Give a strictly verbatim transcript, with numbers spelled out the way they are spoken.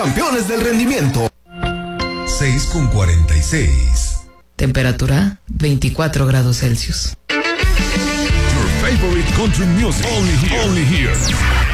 Campeones del rendimiento. seis con cuarenta y seis. Temperatura veinticuatro grados Celsius. Your favorite country music. Only here. Only here.